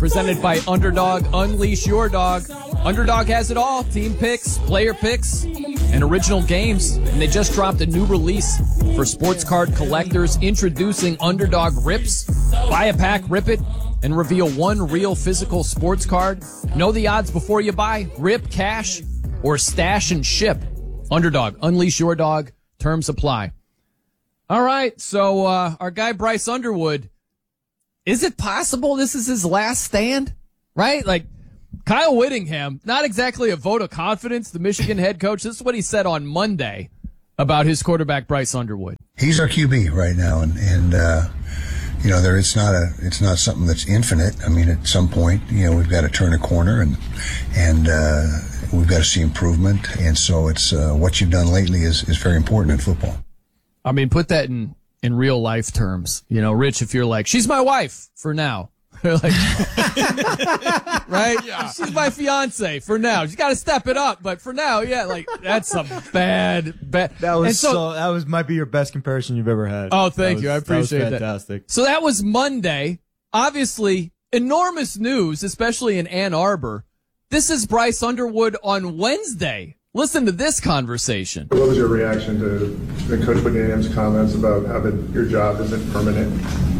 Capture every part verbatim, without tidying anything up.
presented by Underdog. Unleash your dog. Underdog has it all. Team picks, player picks, and original games. And they just dropped a new release for sports card collectors, introducing Underdog Rips. Buy a pack, rip it, and reveal one real physical sports card. Know the odds before you buy. Rip, cash, or stash and ship. Underdog. Unleash your dog. Terms apply. All right, so uh, our guy Bryce Underwood, is it possible this is his last stand? Right? Like, Kyle Whittingham, not exactly a vote of confidence, the Michigan head coach. This is what he said on Monday about his quarterback, Bryce Underwood. He's our Q B right now, and, and uh, you know, there it's not a it's not something that's infinite. I mean, at some point, you know, we've got to turn a corner, and and uh, we've got to see improvement. And so it's uh, what you've done lately is, is very important in football. I mean, put that in, in real life terms. You know, Rich, if you're like, she's my wife for now. like, right? Yeah. She's my fiance for now. She's got to step it up, but for now, yeah, like that's a bad, bad. That was so, so, that was might be your best comparison you've ever had. Oh, thank was, you. I appreciate that. Was that. fantastic. So that was Monday. Obviously, enormous news, especially in Ann Arbor. This is Bryce Underwood on Wednesday. Listen to this conversation. What was your reaction to the Coach Whittingham's comments about how the, your job isn't permanent?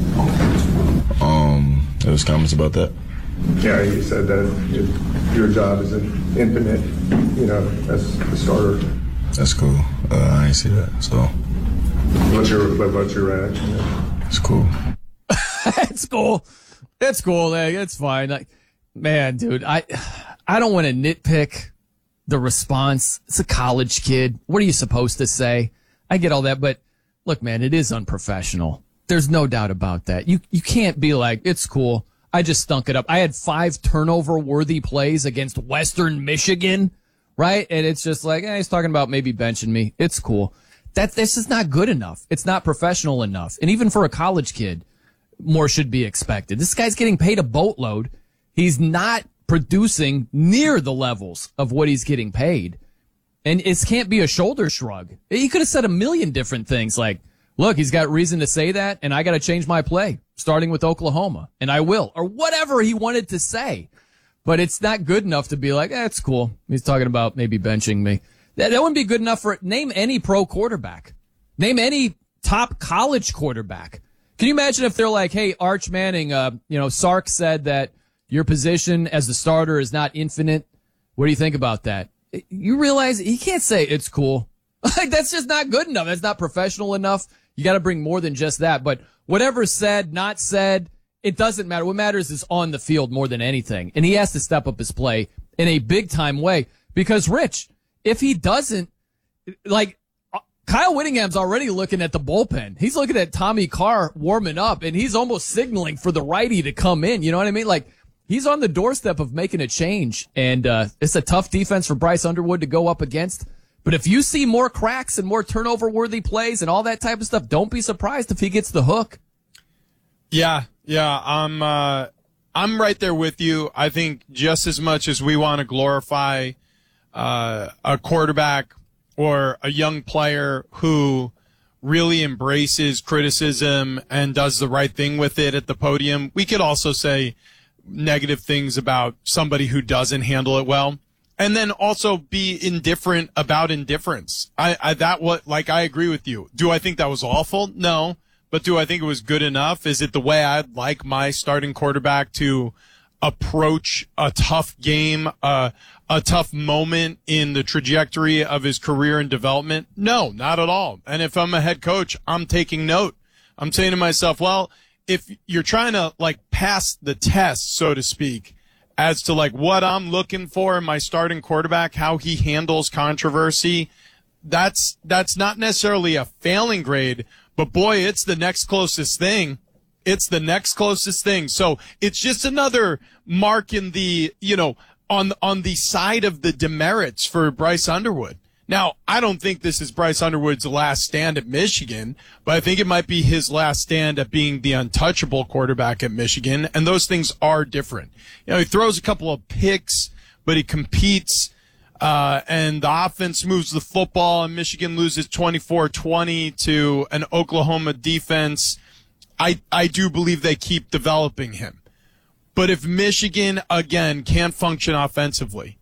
Um, there was comments about that. Yeah, he said that your, your job isn't infinite, you know, as the starter. That's cool. Uh, I ain't see that, so. What's your what's your reaction? It's cool. It's cool. It's cool. Like, it's fine. Like, man, dude, I I don't want to nitpick the response. It's a college kid. What are you supposed to say? I get all that, but look, man, it is unprofessional. There's no doubt about that. You you can't be like, it's cool. I just stunk it up. I had five turnover-worthy plays against Western Michigan, right? And it's just like, eh, he's talking about maybe benching me. It's cool. That this is not good enough. It's not professional enough. And even for a college kid, more should be expected. This guy's getting paid a boatload. He's not producing near the levels of what he's getting paid. And it can't be a shoulder shrug. He could have said a million different things like, look, he's got reason to say that, and I got to change my play, starting with Oklahoma, and I will, or whatever he wanted to say. But it's not good enough to be like, eh, it's cool. He's talking about maybe benching me. That, that wouldn't be good enough for, name any pro quarterback. Name any top college quarterback. Can you imagine if they're like, hey, Arch Manning, uh, you know, Sark said that your position as the starter is not infinite. What do you think about that? You realize he can't say it's cool. Like, that's just not good enough. That's not professional enough. You got to bring more than just that. But whatever's said, not said, it doesn't matter. What matters is on the field more than anything. And he has to step up his play in a big time way because, Rich, if he doesn't, like, Kyle Whittingham's already looking at the bullpen. He's looking at Tommy Carr warming up, and he's almost signaling for the righty to come in. You know what I mean? Like, he's on the doorstep of making a change, and uh, it's a tough defense for Bryce Underwood to go up against. But if you see more cracks and more turnover-worthy plays and all that type of stuff, don't be surprised if he gets the hook. Yeah, yeah, I'm uh, I'm right there with you. I think just as much as we want to glorify uh, a quarterback or a young player who really embraces criticism and does the right thing with it at the podium, we could also say negative things about somebody who doesn't handle it well. And then also be indifferent about indifference. I, I, that what, like, I agree with you. Do I think that was awful? No. But do I think it was good enough? Is it the way I'd like my starting quarterback to approach a tough game, uh, a tough moment in the trajectory of his career and development? No, not at all. And if I'm a head coach, I'm taking note. I'm saying to myself, well, if you're trying to, like, pass the test, so to speak, as to, like, what I'm looking for in my starting quarterback, how he handles controversy, that's that's not necessarily a failing grade, but boy, it's the next closest thing. It's the next closest thing. So it's just another mark in the, you know, on on the side of the demerits for Bryce Underwood. Now, I don't think this is Bryce Underwood's last stand at Michigan, but I think it might be his last stand at being the untouchable quarterback at Michigan, and those things are different. You know, he throws a couple of picks, but he competes, uh, and the offense moves the football, and Michigan loses twenty-four twenty to an Oklahoma defense. I, I do believe they keep developing him. But if Michigan, again, can't function offensively,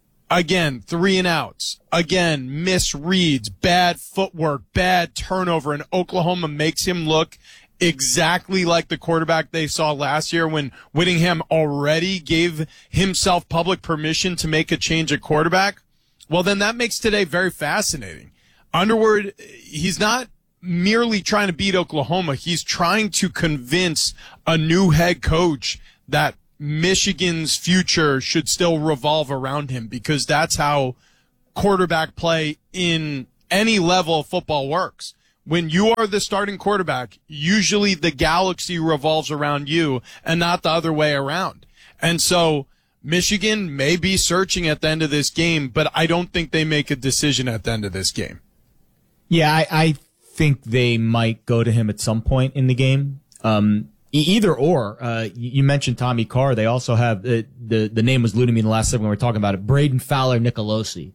again, three and outs, again, misreads, bad footwork, bad turnover, and Oklahoma makes him look exactly like the quarterback they saw last year when Whittingham already gave himself public permission to make a change at quarterback, well, then that makes today very fascinating. Underwood, he's not merely trying to beat Oklahoma. He's trying to convince a new head coach that Michigan's future should still revolve around him, because that's how quarterback play in any level of football works. When you are the starting quarterback, usually the galaxy revolves around you and not the other way around. And so Michigan may be searching at the end of this game, but I don't think they make a decision at the end of this game. Yeah, I, I think they might go to him at some point in the game. Um, Either or. Uh, you mentioned Tommy Carr. They also have, uh, the, the name was eluding me in the last segment when we were talking about it, Braden Fowler Nicolosi,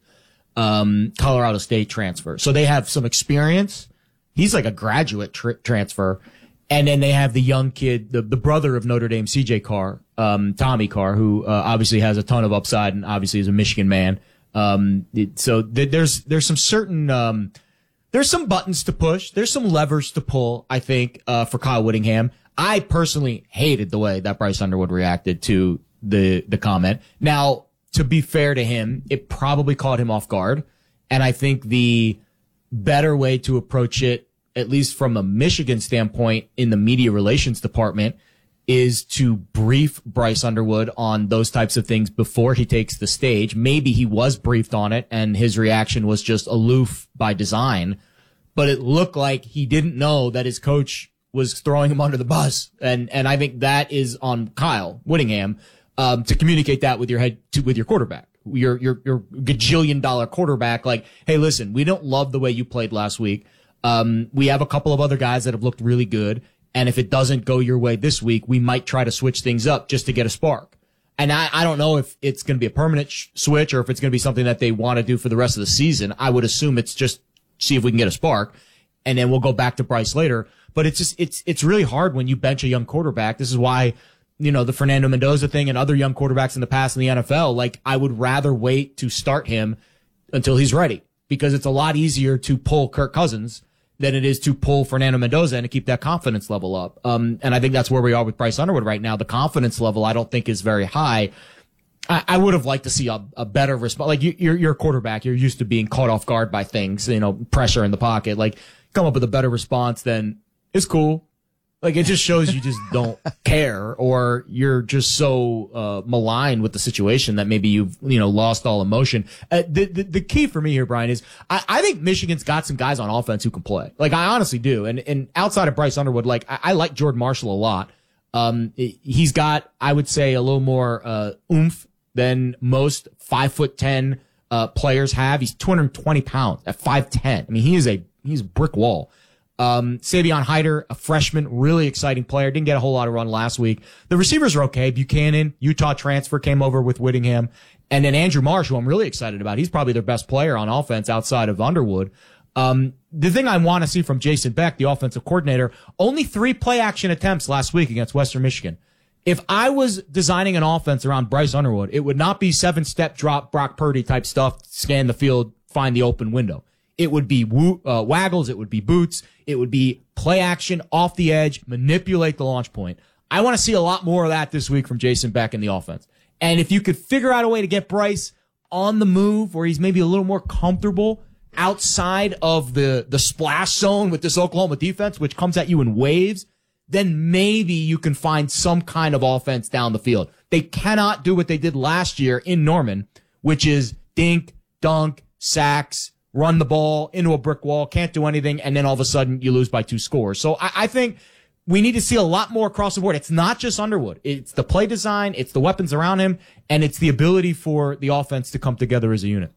um, Colorado State transfer. So they have some experience. He's like a graduate tr- transfer. And then they have the young kid, the, the brother of Notre Dame, C J Carr, um, Tommy Carr, who, uh, obviously has a ton of upside and obviously is a Michigan man. Um, it, so th- there's, there's some certain, um, there's some buttons to push. There's some levers to pull, I think, uh, for Kyle Whittingham. I personally hated the way that Bryce Underwood reacted to the, the comment. Now, to be fair to him, it probably caught him off guard. And I think the better way to approach it, at least from a Michigan standpoint in the media relations department, is to brief Bryce Underwood on those types of things before he takes the stage. Maybe he was briefed on it and his reaction was just aloof by design, but it looked like he didn't know that his coach was throwing him under the bus. And, and I think that is on Kyle Whittingham, um, to communicate that with your head, to, with your quarterback, your, your, your gajillion dollar quarterback. Like, hey, listen, we don't love the way you played last week. Um, we have a couple of other guys that have looked really good. And if it doesn't go your way this week, we might try to switch things up just to get a spark. And I, I don't know if it's going to be a permanent sh- switch or if it's going to be something that they want to do for the rest of the season. I would assume it's just see if we can get a spark and then we'll go back to Bryce later. But it's just, it's, it's really hard when you bench a young quarterback. This is why, you know, the Fernando Mendoza thing and other young quarterbacks in the past in the N F L, like I would rather wait to start him until he's ready, because it's a lot easier to pull Kirk Cousins than it is to pull Fernando Mendoza and to keep that confidence level up. Um, and I think that's where we are with Bryce Underwood right now. The confidence level I don't think is very high. I, I would have liked to see a, a better response. Like you, you're, you're a quarterback. You're used to being caught off guard by things, you know, pressure in the pocket. Like come up with a better response than it's cool. Like it just shows you just don't care, or you're just so uh maligned with the situation that maybe you've, you know, lost all emotion. Uh, the, the the key for me here, Brian, is I, I think Michigan's got some guys on offense who can play. Like I honestly do. And and outside of Bryce Underwood, like I, I like Jordan Marshall a lot. Um, he's got, I would say, a little more uh oomph than most five foot ten uh players have. He's two hundred twenty pounds at five ten. I mean, he is a he's a brick wall. Um, Savion Hyder, a freshman, really exciting player. Didn't get a whole lot of run last week. The receivers are okay. Buchanan, Utah transfer, came over with Whittingham. And then Andrew Marsh, who I'm really excited about. He's probably their best player on offense outside of Underwood. Um, the thing I want to see from Jason Beck, the offensive coordinator, only three play action attempts last week against Western Michigan. If I was designing an offense around Bryce Underwood, it would not be seven step drop Brock Purdy type stuff, scan the field, find the open window. It would be woo, uh, waggles. It would be boots. It would be play action off the edge, manipulate the launch point. I want to see a lot more of that this week from Jason Beck in the offense. And if you could figure out a way to get Bryce on the move where he's maybe a little more comfortable outside of the, the splash zone with this Oklahoma defense, which comes at you in waves, then maybe you can find some kind of offense down the field. They cannot do what they did last year in Norman, which is dink, dunk, sacks, run the ball into a brick wall, can't do anything, and then all of a sudden you lose by two scores. So I, I think we need to see a lot more across the board. It's not just Underwood. It's the play design, it's the weapons around him, and it's the ability for the offense to come together as a unit.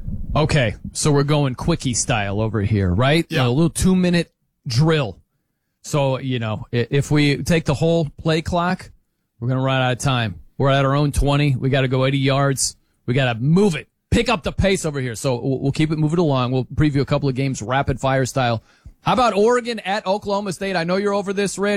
Okay, so we're going quickie style over here, right? Yeah. A little two-minute drill. So, you know, if we take the whole play clock, we're going to run out of time. We're at our own twenty. We got to go eighty yards. We got to move it. Pick up the pace over here. So we'll keep it moving along. We'll preview a couple of games rapid fire style. How about Oregon at Oklahoma State? I know you're over this, Rich.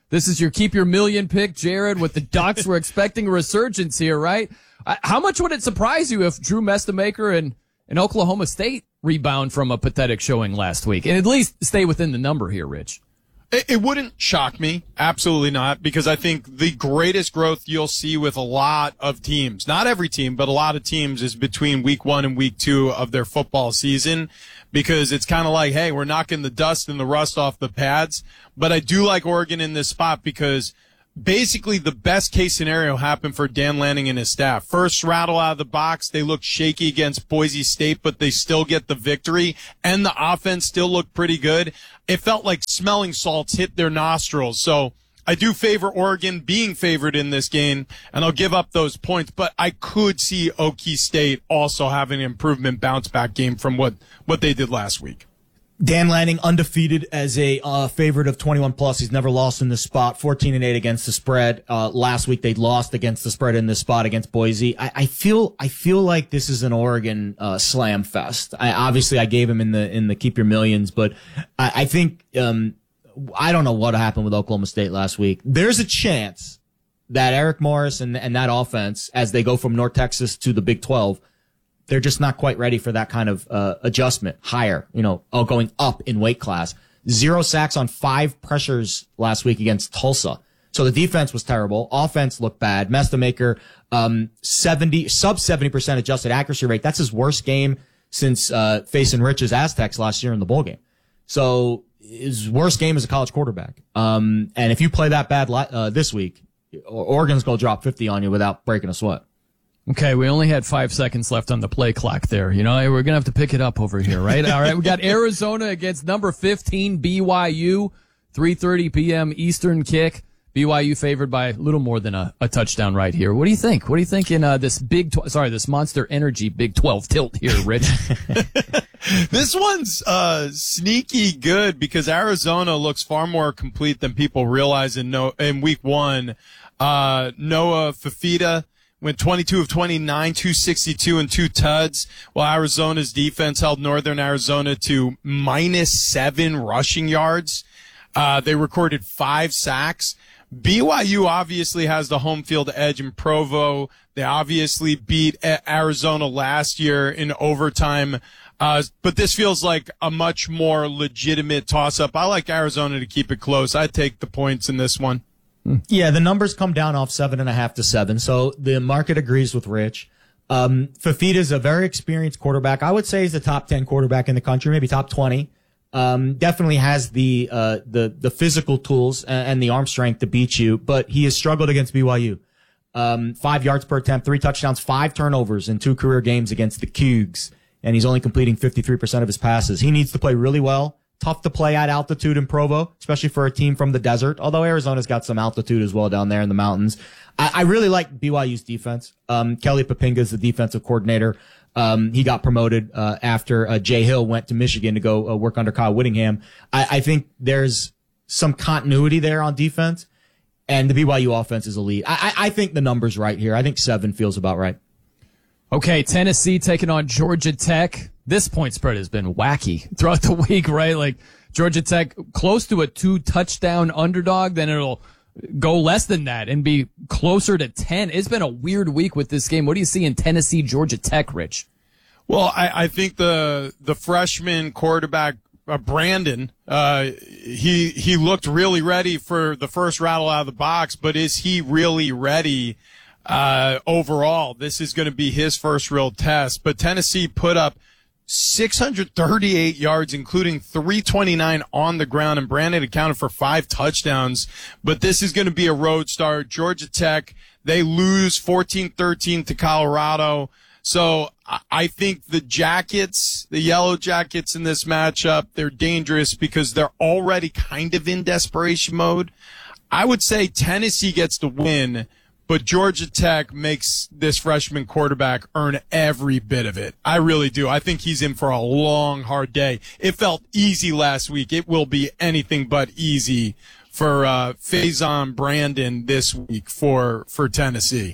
This is your keep your million pick, Jared, with the Ducks. We're expecting a resurgence here, right? How much would it surprise you if Drew Mestamaker and, and Oklahoma State rebound from a pathetic showing last week and at least stay within the number here, Rich? It, it wouldn't shock me. Absolutely not. Because I think the greatest growth you'll see with a lot of teams, not every team, but a lot of teams, is between week one and week two of their football season. Because it's kind of like, hey, we're knocking the dust and the rust off the pads. But I do like Oregon in this spot because basically the best case scenario happened for Dan Lanning and his staff. First rattle out of the box, they looked shaky against Boise State, but they still get the victory, and the offense still looked pretty good. It felt like smelling salts hit their nostrils. So I do favor Oregon being favored in this game, and I'll give up those points, but I could see Okie State also having an improvement bounce back game from what, what they did last week. Dan Lanning undefeated as a uh, favorite of twenty-one plus. He's never lost in this spot. fourteen and eight against the spread. Uh, last week they lost against the spread in this spot against Boise. I, I feel I feel like this is an Oregon uh, slam fest. I, obviously, I gave him in the in the keep your millions, but I, I think um, I don't know what happened with Oklahoma State last week. There's a chance that Eric Morris and and that offense, as they go from North Texas to the Big twelve, they're just not quite ready for that kind of uh, adjustment. Higher, you know, oh, going up in weight class. Zero sacks on five pressures last week against Tulsa. So the defense was terrible. Offense looked bad. Mestamaker, um, seventy, sub seventy percent adjusted accuracy rate. That's his worst game since uh, facing Rich's Aztecs last year in the bowl game. So his worst game as a college quarterback. Um, and if you play that bad uh, this week, Oregon's going to drop fifty on you without breaking a sweat. Okay, we only had five seconds left on the play clock there. You know, we're going to have to pick it up over here, right? All right, we got Arizona against number fifteen, B Y U, three thirty p.m. Eastern kick. B Y U favored by a little more than a, a touchdown right here. What do you think? What do you think in uh, this Big tw- sorry, this Monster Energy Big twelve tilt here, Rich? This one's uh, sneaky good because Arizona looks far more complete than people realize in, no- in week one. Uh, Noah Fafita went twenty-two of twenty-nine, two sixty-two, and two T U Ds, while Arizona's defense held Northern Arizona to minus seven rushing yards. Uh, they recorded five sacks. B Y U obviously has the home field edge in Provo. They obviously beat Arizona last year in overtime. Uh, but this feels like a much more legitimate toss-up. I like Arizona to keep it close. I'd take the points in this one. Yeah, the numbers come down off seven and a half to seven, so the market agrees with Rich. Um, Fafita's a very experienced quarterback. I would say he's the top ten quarterback in the country, maybe top twenty. Um, definitely has the uh, the the physical tools and, and the arm strength to beat you, but he has struggled against B Y U. Um, five yards per attempt, three touchdowns, five turnovers in two career games against the Cougs, and he's only completing fifty-three percent of his passes. He needs to play really well. Tough to play at altitude in Provo, especially for a team from the desert, although Arizona's got some altitude as well down there in the mountains. I, I really like B Y U's defense. Um, Kelly Papinga is the defensive coordinator. Um, he got promoted uh, after uh, Jay Hill went to Michigan to go uh, work under Kyle Whittingham. I, I think there's some continuity there on defense, and the B Y U offense is elite. I, I, I think the number's right here. I think seven feels about right. Okay, Tennessee taking on Georgia Tech. This point spread has been wacky throughout the week, right? Like Georgia Tech close to a two touchdown underdog, then it'll go less than that and be closer to ten. It's been a weird week with this game. What do you see in Tennessee, Georgia Tech, Rich? Well, I, I think the the freshman quarterback uh, Brandon, uh, he he looked really ready for the first rattle out of the box, but is he really ready uh, overall? This is going to be his first real test. But Tennessee put up six hundred thirty-eight yards, including three twenty-nine on the ground, and Brandon accounted for five touchdowns. But this is going to be a road start. Georgia Tech, they lose fourteen thirteen to Colorado. So I think the Jackets, the Yellow Jackets in this matchup, they're dangerous because they're already kind of in desperation mode. I would say Tennessee gets the win, but Georgia Tech makes this freshman quarterback earn every bit of it. I really do. I think he's in for a long, hard day. It felt easy last week. It will be anything but easy for uh, Faison Brandon this week for, for Tennessee.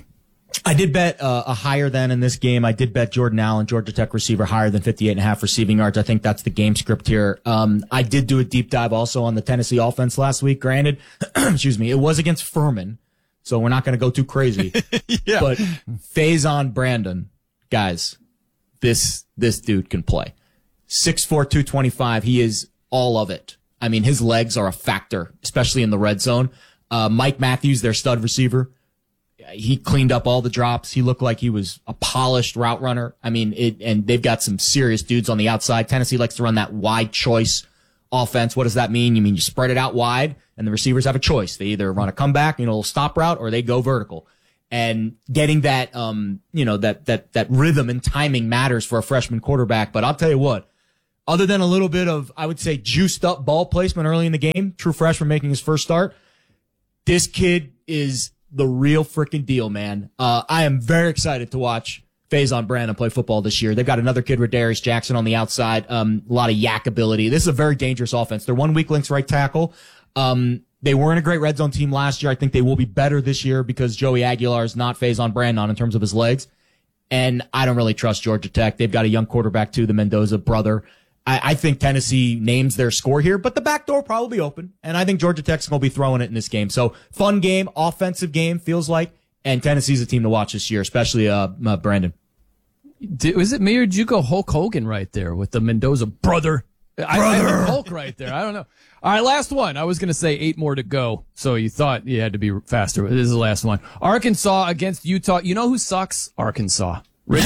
I did bet uh, a higher than in this game. I did bet Jordan Allen, Georgia Tech receiver, higher than fifty-eight and a half receiving yards. I think that's the game script here. Um, I did do a deep dive also on the Tennessee offense last week. Granted, excuse me, it was against Furman, so we're not going to go too crazy. Yeah. But Faison Brandon, guys, this this dude can play. six four, two twenty-five. He is all of it. I mean, his legs are a factor, especially in the red zone. Uh, Mike Matthews, their stud receiver, he cleaned up all the drops. He looked like he was a polished route runner. I mean, it, and they've got some serious dudes on the outside. Tennessee likes to run that wide choice offense. What does that mean? You mean you spread it out wide and the receivers have a choice. They either run a comeback, you know, a little stop route, or they go vertical. And getting that, um, you know, that, that, that rhythm and timing matters for a freshman quarterback. But I'll tell you what, other than a little bit of, I would say, juiced up ball placement early in the game, true freshman making his first start, this kid is the real freaking deal, man. Uh, I am very excited to watch Faison Brandon play football this year. They've got another kid, Radarius Jackson, on the outside. Um, a lot of yak ability. This is a very dangerous offense. They're one weak links right tackle. Um, they weren't a great red zone team last year. I think they will be better this year because Joey Aguilar is not Faison Brandon in terms of his legs. And I don't really trust Georgia Tech. They've got a young quarterback too, the Mendoza brother. I, I think Tennessee names their score here, but the back door probably open. And I think Georgia Tech's going to be throwing it in this game. So fun game, offensive game, feels like. And Tennessee's a team to watch this year, especially uh, uh Brandon. Did, was it me or did you go Hulk Hogan right there with the Mendoza brother? Brother. I, I went Hulk right there. I don't know. All right, last one. I was going to say eight more to go, so you thought you had to be faster. This is the last one. Arkansas against Utah. You know who sucks? Arkansas. Rich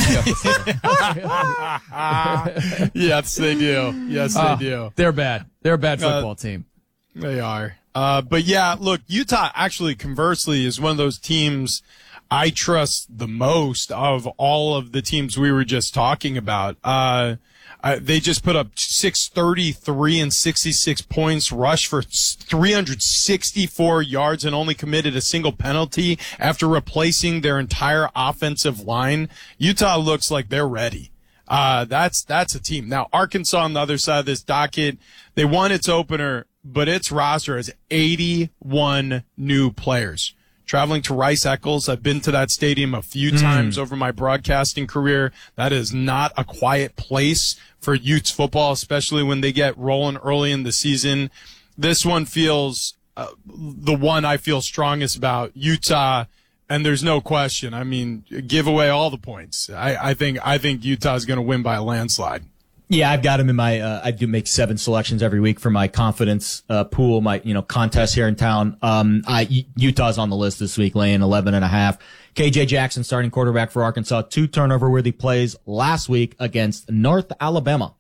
Yes, they do. Yes, they uh, do. They're bad. They're a bad football uh, team. They are. Uh, but yeah, look, Utah actually, conversely, is one of those teams I trust the most of all of the teams we were just talking about. Uh, Uh, they just put up six thirty-three and sixty-six points, rushed for three hundred sixty-four yards, and only committed a single penalty after replacing their entire offensive line. Utah looks like they're ready. Uh, that's, that's a team. Now, Arkansas on the other side of this docket, they won its opener, but its roster has eighty-one new players. Traveling to Rice Eccles, I've been to that stadium a few mm. times over my broadcasting career. That is not a quiet place for Utes football, especially when they get rolling early in the season. This one feels uh, the one I feel strongest about, Utah, and there's no question. I mean, give away all the points. I, I think I think Utah is going to win by a landslide. Yeah, I've got him in my, uh, I do make seven selections every week for my confidence, uh, pool, my, you know, contest here in town. Um, I, Utah's on the list this week, laying eleven and a half. K J Jackson, starting quarterback for Arkansas, two turnover worthy plays last week against North Alabama.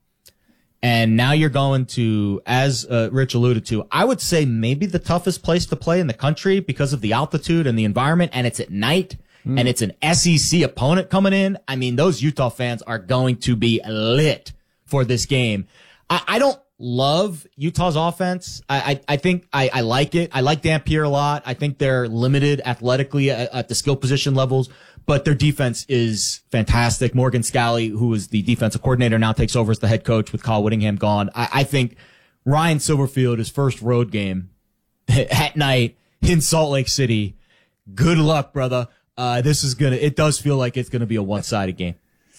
And now you're going to, as, uh, Rich alluded to, I would say maybe the toughest place to play in the country because of the altitude and the environment, and it's at night. Mm. And it's an S E C opponent coming in. I mean, those Utah fans are going to be lit for this game. I, I don't love Utah's offense. I, I, I think I, I like it. I like Dampier a lot. I think they're limited athletically at, at the skill position levels, but their defense is fantastic. Morgan Scalley, who is the defensive coordinator, now takes over as the head coach with Kyle Whittingham gone. I, I think Ryan Silverfield, his first road game at night in Salt Lake City. Good luck, brother. Uh, this is gonna, it does feel like it's gonna be a one-sided game.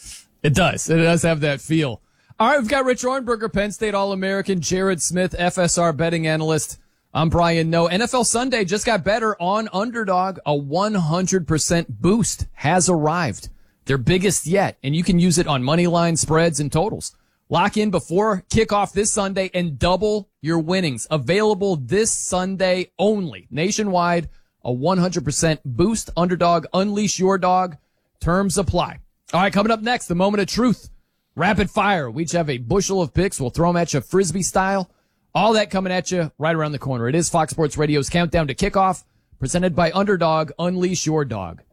It does. It does have that feel. All right, we've got Rich Ohrnberger, Penn State All-American, Jared Smith, F S R betting analyst. I'm Brian Noe. N F L Sunday just got better on Underdog. A one hundred percent boost has arrived. Their biggest yet, and you can use it on money line, spreads, and totals. Lock in before kickoff this Sunday and double your winnings. Available this Sunday only. Nationwide, a one hundred percent boost. Underdog, unleash your dog. Terms apply. All right, coming up next, the moment of truth. Rapid fire. We each have a bushel of picks. We'll throw them at you Frisbee style. All that coming at you right around the corner. It is Fox Sports Radio's Countdown to Kickoff, presented by Underdog. Unleash your dog.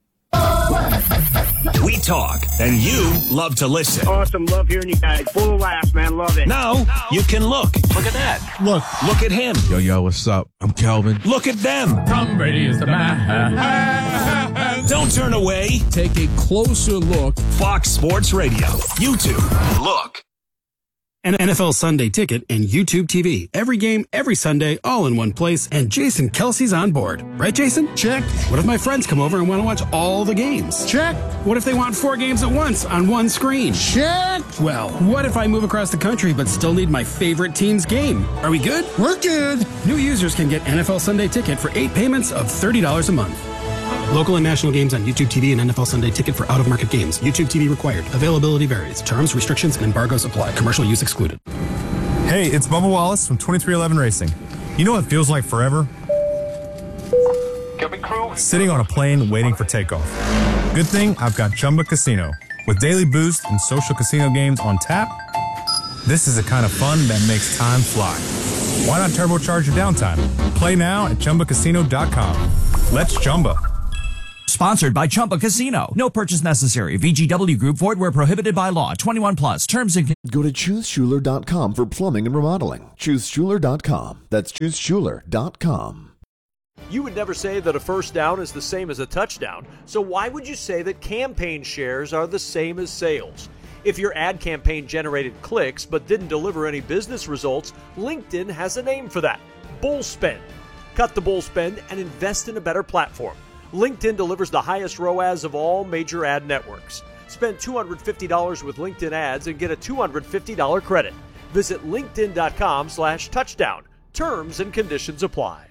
We talk, and you love to listen. Awesome. Love hearing you guys. Full of laughs, man. Love it. Now, you can look. Look at that. Look. Look at him. Yo, yo, what's up? I'm Kelvin. Look at them. Tom Brady is the man. Don't turn away. Take a closer look. Fox Sports Radio. YouTube. Look. An N F L Sunday Ticket and YouTube T V. Every game, every Sunday, all in one place, and Jason Kelsey's on board. Right, Jason? Check. What if my friends come over and want to watch all the games? Check. What if they want four games at once on one screen? Check. Well, what if I move across the country but still need my favorite team's game? Are we good? We're good. New users can get N F L Sunday Ticket for eight payments of thirty dollars a month. Local and national games on YouTube T V and N F L Sunday Ticket for out-of-market games. YouTube T V required. Availability varies. Terms, restrictions, and embargoes apply. Commercial use excluded. Hey, it's Bubba Wallace from twenty-three eleven Racing. You know what feels like forever? Sitting on a plane waiting for takeoff. Good thing I've got Chumba Casino. With daily boost and social casino games on tap, this is the kind of fun that makes time fly. Why not turbocharge your downtime? Play now at Chumba Casino dot com. Let's Chumba. Sponsored by Chumba Casino. No purchase necessary. V G W Group. Void where prohibited by law. twenty-one plus. Terms and Go to choose schuler dot com for plumbing and remodeling. choose schuler dot com. That's choose schuler dot com. You would never say that a first down is the same as a touchdown, so why would you say that campaign shares are the same as sales? If your ad campaign generated clicks but didn't deliver any business results, LinkedIn has a name for that: bull spend. Cut the bull spend and invest in a better platform. LinkedIn delivers the highest R O A S of all major ad networks. Spend two hundred fifty dollars with LinkedIn ads and get a two hundred fifty dollars credit. Visit linkedin.com slash touchdown. Terms and conditions apply.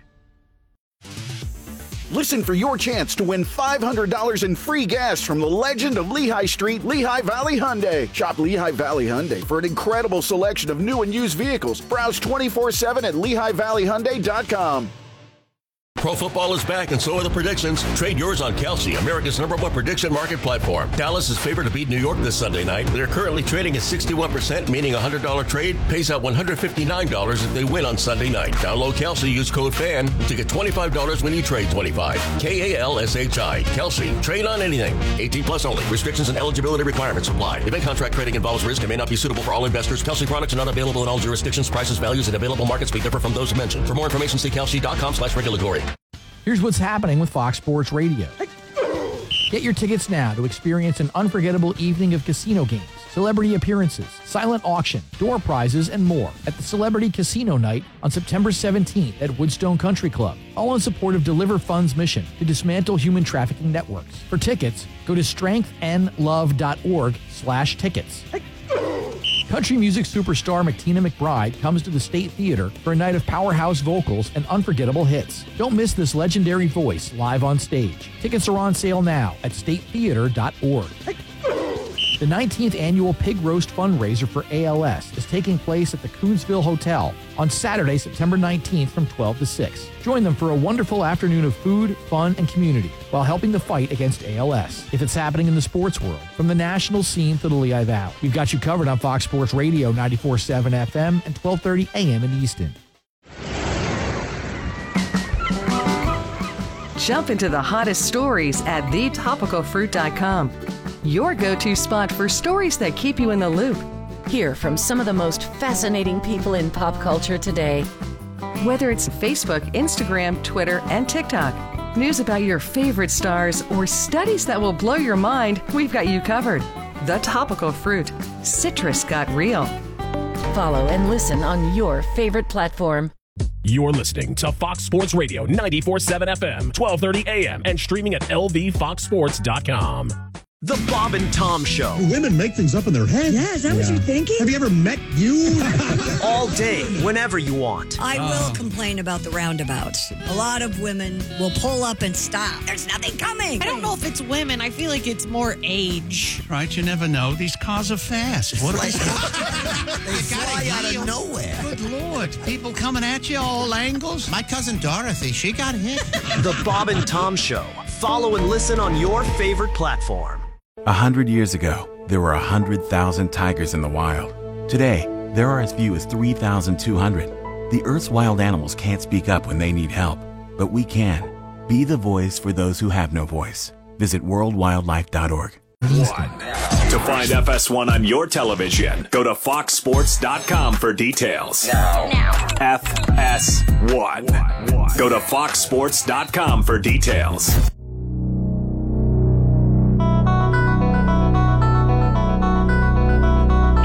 Listen for your chance to win five hundred dollars in free gas from the legend of Lehigh Street, Lehigh Valley Hyundai. Shop Lehigh Valley Hyundai for an incredible selection of new and used vehicles. Browse twenty-four seven at lehigh valley hyundai dot com. Pro football is back, and so are the predictions. Trade yours on Kelsey, America's number one prediction market platform. Dallas is favored to beat New York this Sunday night. They're currently trading at sixty-one percent, meaning a one hundred dollars trade pays out one hundred fifty-nine dollars if they win on Sunday night. Download Kelsey, use code FAN to get twenty-five dollars when you trade twenty-five. K A L S H I. Kelsey. Trade on anything. eighteen plus only. Restrictions and eligibility requirements apply. Event contract trading involves risk and may not be suitable for all investors. Kelsey products are not available in all jurisdictions. Prices, values, and available markets may differ from those mentioned. For more information, see kelsey.com slash regulatory. Here's what's happening with Fox Sports Radio. Get your tickets now to experience an unforgettable evening of casino games, celebrity appearances, silent auction, door prizes, and more at the Celebrity Casino Night on September seventeenth at Woodstone Country Club, all in support of Deliver Fund's mission to dismantle human trafficking networks. For tickets, go to strengthandlove.org slash tickets. Country music superstar McTina McBride comes to the State Theater for a night of powerhouse vocals and unforgettable hits. Don't miss this legendary voice live on stage. Tickets are on sale now at state theater dot org. The nineteenth annual Pig Roast fundraiser for A L S is taking place at the Coonsville Hotel on Saturday, September nineteenth from twelve to six. Join them for a wonderful afternoon of food, fun, and community while helping the fight against A L S. If it's happening in the sports world, from the national scene to the Lehigh Valley, we've got you covered on Fox Sports Radio ninety-four point seven F M and twelve thirty A M in Easton. Jump into the hottest stories at the topical fruit dot com. Your go-to spot for stories that keep you in the loop. Hear from some of the most fascinating people in pop culture today. Whether it's Facebook, Instagram, Twitter, and TikTok, news about your favorite stars, or studies that will blow your mind, we've got you covered. The Topical Fruit. Citrus got real. Follow and listen on your favorite platform. You're listening to Fox Sports Radio ninety-four point seven F M, twelve thirty A M, and streaming at L V fox sports dot com. The Bob and Tom Show. Women make things up in their head. Yeah, is that yeah. what you're thinking? Have you ever met you? All day, whenever you want. I oh. will complain about the roundabouts. A lot of women will pull up and stop. There's nothing coming. I don't know if it's women. I feel like it's more age. Right, you never know. These cars are fast. What are they? They fly out of nowhere. Good Lord. People coming at you all angles. My cousin Dorothy, she got hit. The Bob and Tom Show. Follow and listen on your favorite platform. A hundred years ago, there were a hundred thousand tigers in the wild. Today, there are as few as three thousand two hundred. The Earth's wild animals can't speak up when they need help, but we can. Be the voice for those who have no voice. Visit world wildlife dot org. To find F S one on your television, go to fox sports dot com for details. Now. Now. F S one. Go to fox sports dot com for details.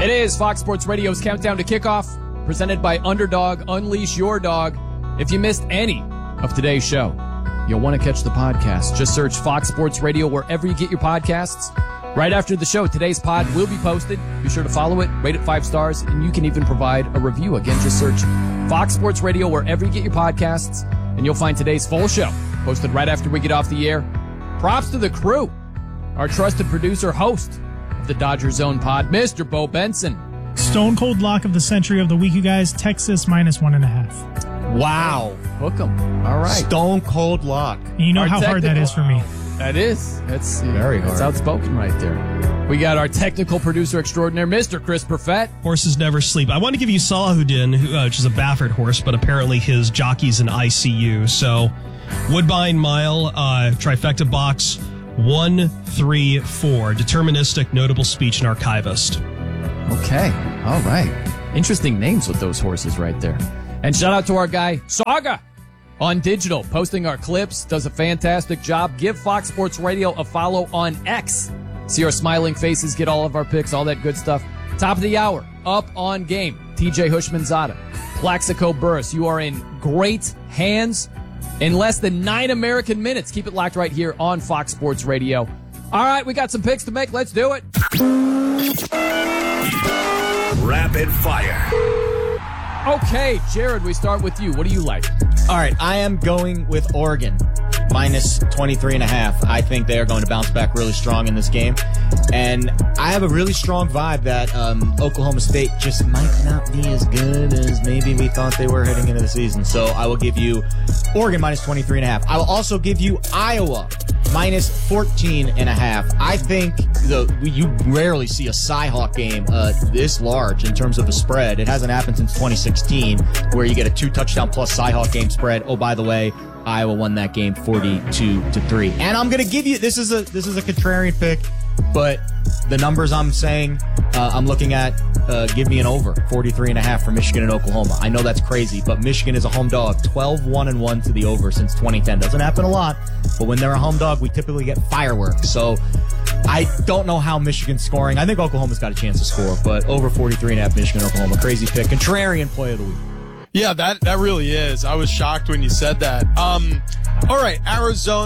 It is Fox Sports Radio's Countdown to Kickoff, presented by Underdog. Unleash your dog. If you missed any of today's show, you'll want to catch the podcast. Just search Fox Sports Radio wherever you get your podcasts. Right after the show, today's pod will be posted. Be sure to follow it, rate it five stars, and you can even provide a review. Again, just search Fox Sports Radio wherever you get your podcasts, and you'll find today's full show posted right after we get off the air. Props to the crew, our trusted producer, host of the Dodger Zone pod, Mister Bo Benson. Stone cold lock of the century of the week, you guys. Texas minus one and a half. Wow. Hook 'em. All right. Stone cold lock. And you know Our how hard that is for me. That is. That's very hard. It's outspoken right there. We got our technical producer extraordinaire, Mister Chris Perfett. Horses never sleep. I want to give you Salahuddin, who, uh, which is a Baffert horse, but apparently his jockey's in I C U. So, Woodbine Mile, uh, trifecta box, one, three, four. Deterministic, notable speech, and archivist. Okay. All right. Interesting names with those horses right there. And shout out to our guy, Saga, on digital, posting our clips, does a fantastic job. Give Fox Sports Radio a follow on X. See our smiling faces, get all of our picks, all that good stuff. Top of the hour, Up on Game. T J Hushmanzada, Plaxico Burris. You are in great hands in less than nine American minutes. Keep it locked right here on Fox Sports Radio. All right, we got some picks to make. Let's do it. Rapid fire. Okay, Jared, we start with you. What do you like? All right, I am going with Oregon, minus twenty-three and a half. I think they are going to bounce back really strong in this game. And I have a really strong vibe that um, Oklahoma State just might not be as good as maybe we thought they were heading into the season. So I will give you Oregon minus twenty-three and a half. I will also give you Iowa minus fourteen and a half. I think the you rarely see a Cy-Hawk game uh, this large in terms of a spread. It hasn't happened since twenty sixteen, where you get a two touchdown plus Cy-Hawk game spread. Oh, by the way, Iowa won that game forty-two to three. And I'm going to give you, this is a this is a contrarian pick, but the numbers I'm saying, uh, I'm looking at, uh, give me an over, forty-three and a half for Michigan and Oklahoma. I know that's crazy, but Michigan is a home dog, twelve one and one to the over since twenty ten. Doesn't happen a lot, but when they're a home dog, we typically get fireworks. So I don't know how Michigan's scoring. I think Oklahoma's got a chance to score, but over forty-three and a half Michigan, Oklahoma. Crazy pick. Contrarian play of the week. Yeah, that, that really is. I was shocked when you said that. Um, all right, Arizona.